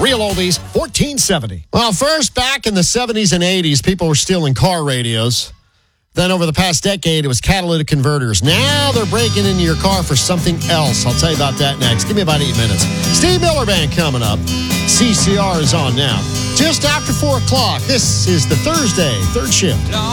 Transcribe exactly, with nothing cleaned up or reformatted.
Real oldies, fourteen seventy. Well, first, back in the seventies and eighties, people were stealing car radios. Then over the past decade, it was catalytic converters. Now they're breaking into your car for something else. I'll tell you about that next. Give me about eight minutes. Steve Miller Band coming up. C C R is on now. Just after four o'clock, this is the Thursday, third shift.